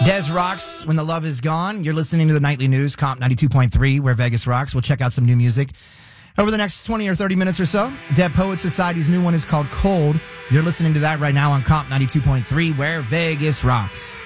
Des rocks when the love is gone. You're listening to the Nightly News, Comp 92.3, where Vegas rocks. We'll check out some new music over the next 20 or 30 minutes or so. Dead Poet Society's new one is called Cold. You're listening to that right now on Comp 92.3, where Vegas rocks.